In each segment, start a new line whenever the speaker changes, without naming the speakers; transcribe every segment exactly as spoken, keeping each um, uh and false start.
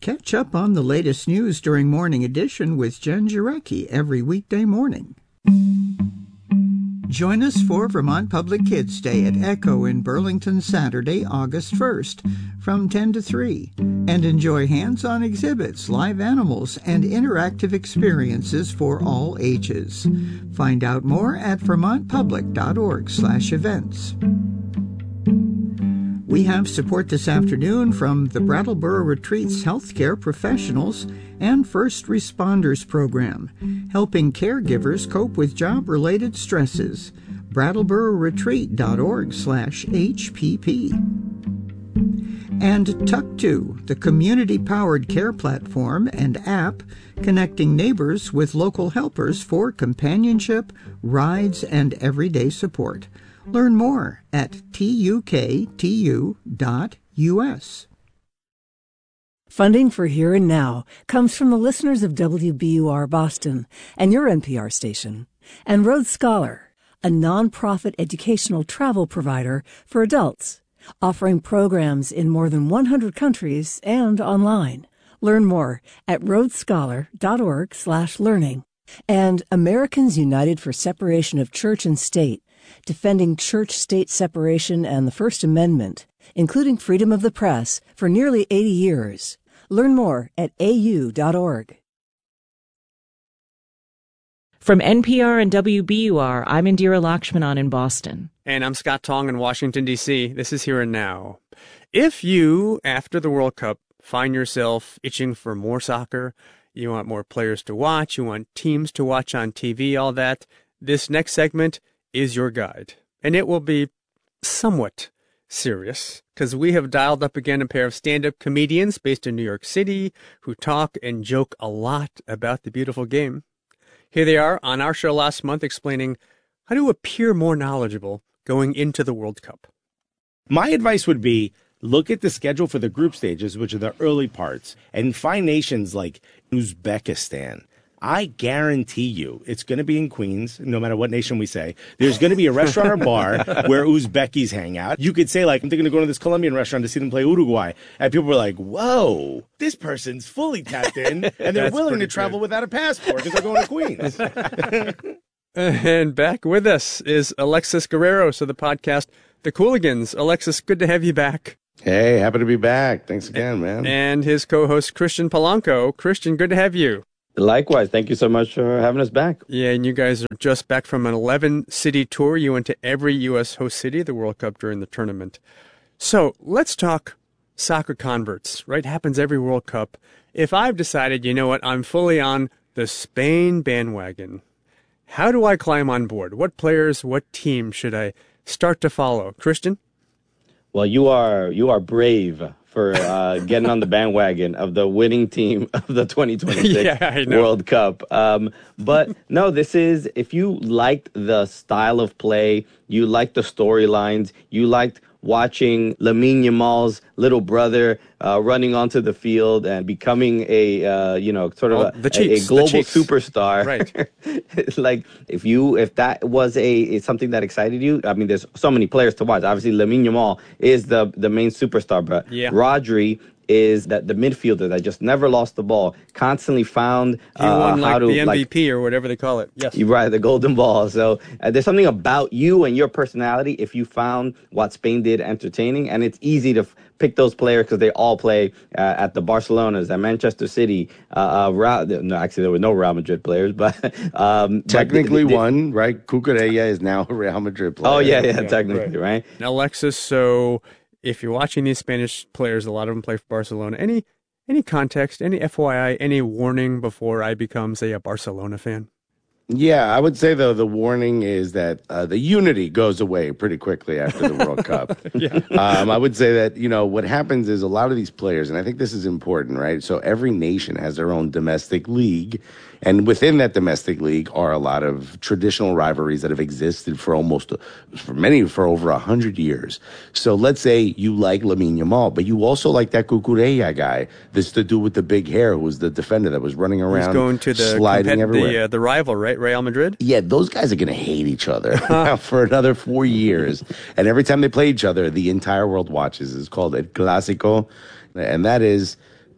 Catch up on the latest news during Morning Edition with Jen Jarecki every weekday morning. Join us for Vermont Public Kids Day at Echo in Burlington Saturday, August first, from ten to three, and enjoy hands-on exhibits, live animals, and interactive experiences for all ages. Find out more at vermontpublic.org slash events. We have support this afternoon from the Brattleboro Retreats Healthcare Professionals and First Responders Program, helping caregivers cope with job-related stresses. brattlebororetreat.org slash HPP. And Tuck two, the community-powered care platform and app connecting neighbors with local helpers for companionship, rides, and everyday support. Learn more at tuktu dot U S.
Funding for Here and Now comes from the listeners of W B U R Boston and your N P R station, and Road Scholar, a nonprofit educational travel provider for adults, offering programs in more than one hundred countries and online. Learn more at roadscholar.org slash learning. And Americans United for Separation of Church and State, defending church-state separation and the First Amendment, including freedom of the press, for nearly eighty years. Learn more at A U dot org.
From N P R and W B U R, I'm Indira Lakshmanan in Boston.
And I'm Scott Tong in Washington, D C This is Here and Now. If you, after the World Cup, find yourself itching for more soccer, you want more players to watch, you want teams to watch on T V, all that, this next segment is your guide. And it will be somewhat serious, because we have dialed up again a pair of stand-up comedians based in New York City who talk and joke a lot about the beautiful game. Here they are on our show last month explaining how to appear more knowledgeable going into the World Cup.
My advice would be, look at the schedule for the group stages, which are the early parts, and find nations like Uzbekistan. I guarantee you it's going to be in Queens, no matter what nation we say. There's going to be a restaurant or bar where Uzbekis hang out. You could say, like, I'm thinking of going to this Colombian restaurant to see them play Uruguay. And people were like, whoa, this person's fully tapped in, and they're willing to travel good. without a passport because they're going to Queens.
And back with us is Alexis Guerreros of the podcast The Cooligans. Alexis, good to have you back.
Hey, happy to be back. Thanks again, man.
And his co-host, Christian Polanco. Christian, good to have you.
Likewise. Thank you so much for having us back.
Yeah, and you guys are just back from an eleven-city tour. You went to every U S host city of the World Cup during the tournament. So let's talk soccer converts, right? Happens every World Cup. If I've decided, you know what, I'm fully on the Spain bandwagon, how do I climb on board? What players, what team should I start to follow? Christian?
Well, you are you are brave for uh, getting on the bandwagon of the winning team of the twenty twenty-six
yeah,
World Cup. Um, but no, this is, if you liked the style of play, you liked the storylines, you liked watching Lamine Yamal's little brother uh, running onto the field and becoming a, uh, you know, sort of
oh,
a,
the Chiefs,
a, a global
the Chiefs.
superstar.
Right.
Like, if you, if that was a something that excited you, I mean, there's so many players to watch. Obviously, Lamine Yamal is the, the main superstar, but
yeah.
Rodri is that the midfielder that just never lost the ball, constantly found
he won
uh,
like
how to
the M V P
like,
or whatever they call it. Yes,
you're right, the golden ball. So uh, there's something about you and your personality if you found what Spain did entertaining, and it's easy to f- pick those players because they all play uh, at the Barcelonas, at Manchester City. Uh, uh, Real, no, actually there were no Real Madrid players, but um,
technically
but the, the,
one, right? Cucurella is now a Real Madrid player.
Oh yeah, yeah,
yeah
technically, right.
right? Now, Alexis, so if you're watching these Spanish players, a lot of them play for Barcelona. Any any context, any F Y I, any warning before I become, say, a Barcelona fan?
Yeah, I would say, though, the warning is that uh, the unity goes away pretty quickly after the World Cup.
yeah.
um, I would say that, you know, what happens is a lot of these players, and I think this is important, right? So every nation has their own domestic league. And within that domestic league are a lot of traditional rivalries that have existed for almost, for many, for over a hundred years. So let's say you like Lamine Yamal, but you also like that Cucurella guy. This to do with the big hair, who was the defender that was running around,
He's going to the
sliding
compet-
everywhere.
The, uh, the rival, right? Real Madrid?
Yeah, those guys are going to hate each other for another four years. And every time they play each other, the entire world watches. It's called El Clásico. And that is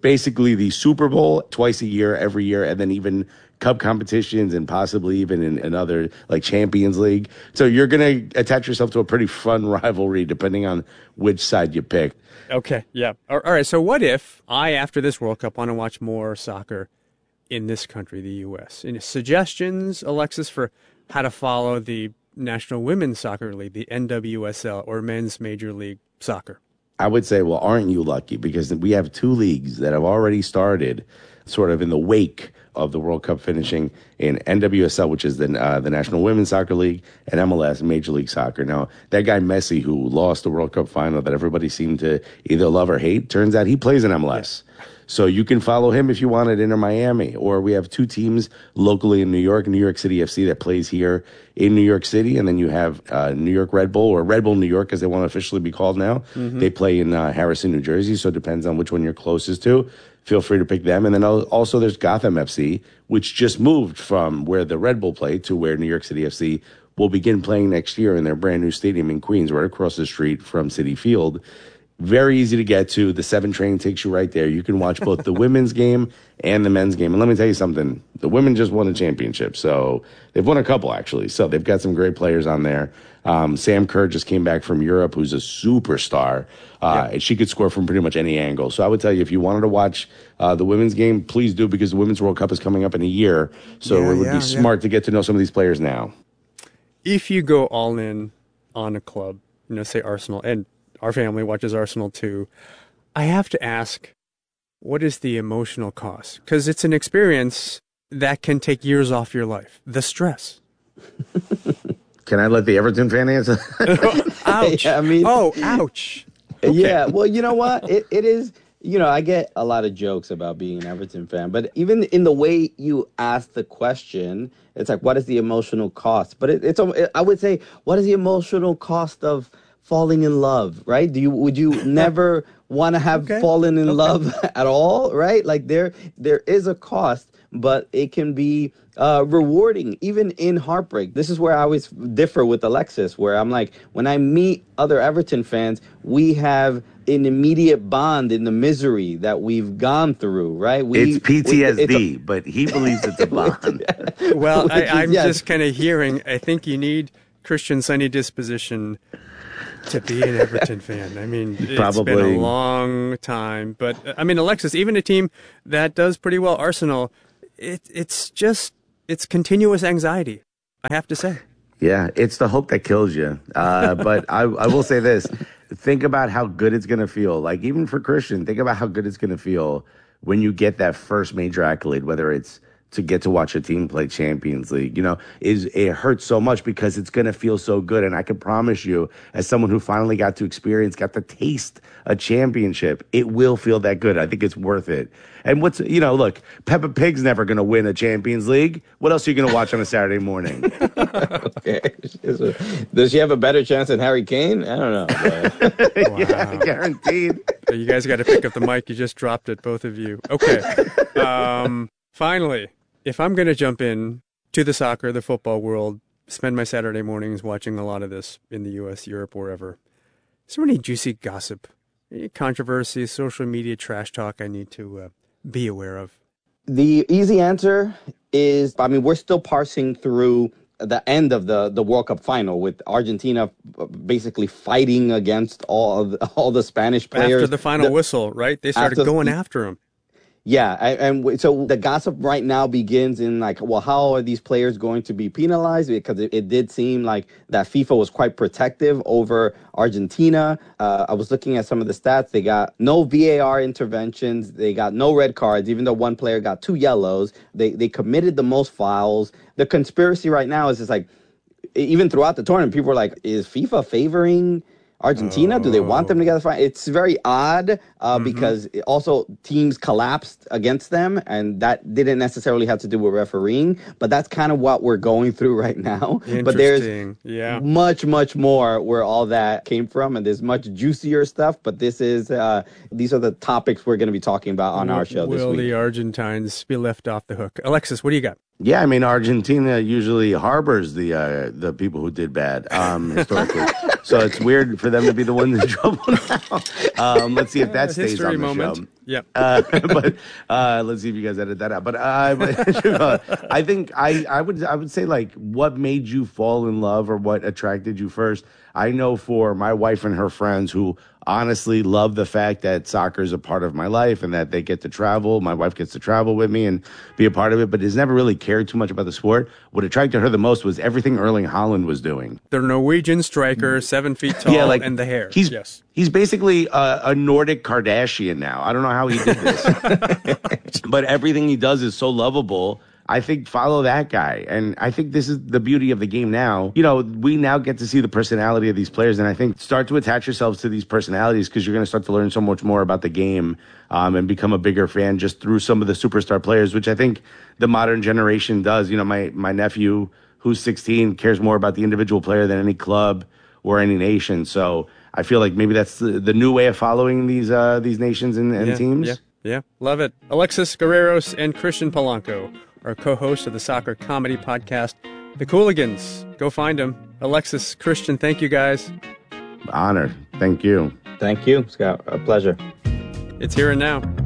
basically the Super Bowl twice a year, every year, and then even cup competitions and possibly even in another like Champions League. So you're going to attach yourself to a pretty fun rivalry depending on which side you pick.
Okay, yeah. All right, so what if I, after this World Cup, want to watch more soccer in this country, the U S? Any suggestions, Alexis, for how to follow the National Women's Soccer League, the N W S L, or Men's Major League Soccer?
I would say, well, aren't you lucky? Because we have two leagues that have already started sort of in the wake of the World Cup finishing in N W S L, which is the uh, the National Women's Soccer League, and M L S, Major League Soccer. Now, that guy Messi, who lost the World Cup final that everybody seemed to either love or hate, turns out he plays in M L S. Yeah. So you can follow him if you want at Inter Miami. Or we have two teams locally in New York, New York City F C that plays here in New York City. And then you have uh, New York Red Bull, or Red Bull New York as they want to officially be called now. Mm-hmm. They play in uh, Harrison, New Jersey. So it depends on which one you're closest to. Feel free to pick them. And then also there's Gotham F C, which just moved from where the Red Bull played to where New York City F C will begin playing next year in their brand new stadium in Queens, right across the street from Citi Field. Very easy to get to. The seven train takes you right there. You can watch both the women's game and the men's game. And let me tell you something. The women just won a championship. So they've won a couple, actually. So they've got some great players on there. Um, Sam Kerr just came back from Europe, who's a superstar. Uh, yeah. And she could score from pretty much any angle. So I would tell you, if you wanted to watch uh, the women's game, please do, because the Women's World Cup is coming up in a year. So yeah, it would yeah, be smart yeah. to get to know some of these players now.
If you go all in on a club, you know, say Arsenal, and our family watches Arsenal too, I have to ask, what is the emotional cost? Because it's an experience that can take years off your life. The stress.
Can I let the Everton fan answer?
Ouch.
Yeah, I mean,
oh, ouch.
Okay. Yeah, well, you know what? It It is, you know, I get a lot of jokes about being an Everton fan, but even in the way you ask the question, it's like, what is the emotional cost? But it, it's, I would say, what is the emotional cost of falling in love, right? Do you would you never want to have okay. fallen in okay. love at all, right? Like there there is a cost, but it can be uh, rewarding, even in heartbreak. This is where I always differ with Alexis, where I'm like, when I meet other Everton fans, we have an immediate bond in the misery that we've gone through, right? We,
it's P T S D,
we, it's
a, but he believes it's a bond.
Well, I, I'm yes. just kind of hearing, I think you need Christian sunny disposition to be an Everton fan. I mean, it's
Probably.
been a long time. But, I mean, Alexis, even a team that does pretty well, Arsenal, it, it's just, it's continuous anxiety, I have to say.
Yeah, it's the hope that kills you. Uh, but I, I will say this. Think about how good it's going to feel. Like, even for Christian, think about how good it's going to feel when you get that first major accolade, whether it's to get to watch a team play Champions League. You know, is it hurts so much because it's going to feel so good. And I can promise you, as someone who finally got to experience, got to taste a championship, it will feel that good. I think it's worth it. And what's, you know, look, Peppa Pig's never going to win a Champions League. What else are you going to watch on a Saturday morning?
Okay. Does she have a better chance than Harry Kane? I don't know.
But... Wow.
Yeah, guaranteed.
You guys got to pick up the mic. You just dropped it, both of you. Okay. Um, finally, if I'm going to jump in to the soccer, the football world, spend my Saturday mornings watching a lot of this in the U S, Europe, wherever, is there any juicy gossip, any controversy, social media trash talk I need to uh, be aware of?
The easy answer is, I mean, we're still parsing through the end of the, the World Cup final with Argentina basically fighting against all of the, all the Spanish players.
After the final the, whistle, right? They started after, going after him.
Yeah, and, and so the gossip right now begins in like, well, how are these players going to be penalized? Because it, it did seem like that FIFA was quite protective over Argentina. Uh, I was looking at some of the stats. They got no V A R interventions. They got no red cards, even though one player got two yellows. They they committed the most fouls. The conspiracy right now is just like, even throughout the tournament, people were like, is FIFA favoring Argentina? Oh. Do they want them to get the final? It's very odd uh, mm-hmm. because it also teams collapsed against them, and that didn't necessarily have to do with refereeing, but that's kind of what we're going through right now. But there's
yeah.
much, much more where all that came from, and there's much juicier stuff, but this is uh, these are the topics we're going to be talking about on
will,
our show this
week. Will the Argentines be left off the hook? Alexis, what do you got?
Yeah, I mean, Argentina usually harbors the uh, the people who did bad um, historically. So it's weird for them to be the ones in trouble now. Um, let's see if that stays
History
on the
moment.
show.
Yep.
Uh, but uh, let's see if you guys edit that out. But uh, I think I, I would I would say like what made you fall in love or what attracted you first. I know for my wife and her friends who honestly love the fact that soccer is a part of my life and that they get to travel. My wife gets to travel with me and be a part of it, but has never really cared too much about the sport. What attracted her the most was everything Erling Haaland was doing.
The Norwegian striker, seven feet tall,
yeah, like,
and the hair.
He's,
yes.
He's basically a, a Nordic Kardashian now. I don't know how he did this, but everything he does is so lovable. I think follow that guy. And I think this is the beauty of the game now. You know, we now get to see the personality of these players. And I think start to attach yourselves to these personalities because you're going to start to learn so much more about the game um, and become a bigger fan just through some of the superstar players, which I think the modern generation does. You know, my, my nephew, who's sixteen, cares more about the individual player than any club or any nation. So I feel like maybe that's the, the new way of following these uh, these nations and, and
yeah,
teams.
Yeah, yeah, love it. Alexis Guerreros and Christian Polanco are co-hosts of the soccer comedy podcast, The Cooligans. Go find them. Alexis, Christian, thank you guys.
Honored. Thank you.
Thank you, Scott. A pleasure.
It's Here and Now.